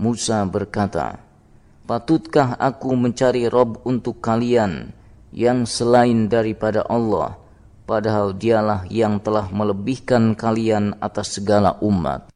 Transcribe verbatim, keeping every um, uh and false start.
Musa berkata, "Patutkah aku mencari Rob untuk kalian yang selain daripada Allah, padahal dialah yang telah melebihkan kalian atas segala umat?"